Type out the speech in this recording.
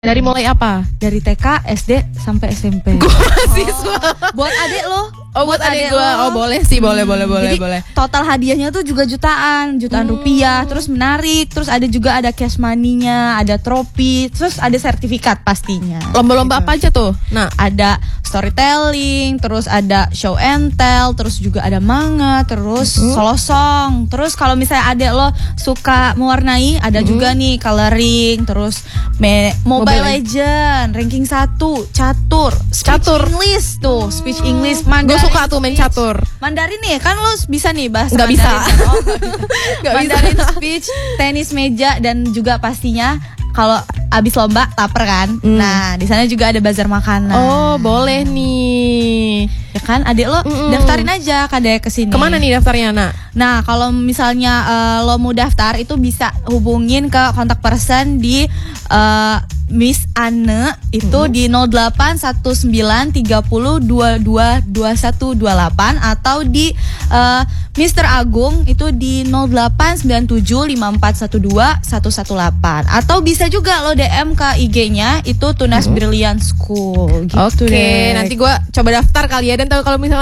Dari mulai apa? Dari TK, SD, sampai SMP. Gua mahasiswa. Buat adik lo. Oh, buat adik gua. Oh, boleh sih, boleh. Jadi, total hadiahnya tuh juga jutaan rupiah, terus menarik, terus ada cash money-nya, ada trofi, terus ada sertifikat pastinya. Lomba-lomba gitu. apa aja tuh? Nah, Ada storytelling, terus ada show and tell, terus juga ada manga, terus solo song. Terus kalau misalnya adek lo suka mewarnai, ada juga nih coloring, terus Mobile Legend, ranking 1, catur, Catur. English tuh, speech English, gue Mandarin. suka tuh main catur. Mandarin nih, kan lo bisa nih bahasa Nggak bisa. Mandarin. Oh, Nggak Mandarin speech, tenis meja, dan juga pastinya kalau abis lomba lapar kan. Nah, di sana juga ada bazar makanan. Oh, boleh nih. Ya kan, adik lo daftarin aja kadek kesini. Kemana nih daftarnya, Nak? Nah, kalau misalnya lo mau daftar itu bisa hubungin ke kontak person di Miss Anne itu di 081930222128 atau di Mr. Agung itu di 089754121118 atau bisa juga lo DM ke IG-nya itu Tunas Brilliant School gitu. Oke, deh. nanti gue coba daftar kali ya. Dan kalau misalnya